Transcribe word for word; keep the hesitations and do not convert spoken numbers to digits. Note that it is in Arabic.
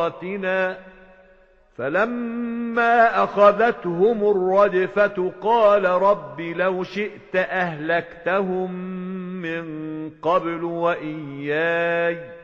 ميقاتنا فلما أخذتهم الرجفة قال رب لو شئت أهلكتهم من قبل وإياي